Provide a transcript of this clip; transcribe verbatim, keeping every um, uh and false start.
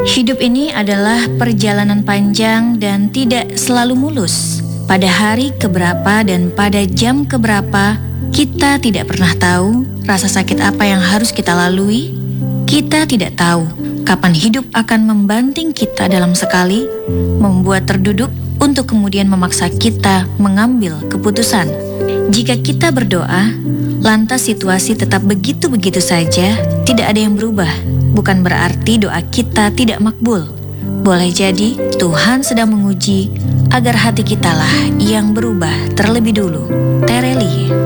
Hidup ini adalah perjalanan panjang dan tidak selalu mulus. Pada hari keberapa dan pada jam keberapa, kita tidak pernah tahu rasa sakit apa yang harus kita lalui. Kita tidak tahu kapan hidup akan membanting kita dalam sekali, membuat terduduk untuk kemudian memaksa kita mengambil keputusan. Jika kita berdoa, lantas situasi tetap begitu-begitu saja, tidak ada yang berubah. Bukan berarti doa kita tidak makbul. Boleh jadi Tuhan sedang menguji agar hati kitalah yang berubah terlebih dulu. Tereli.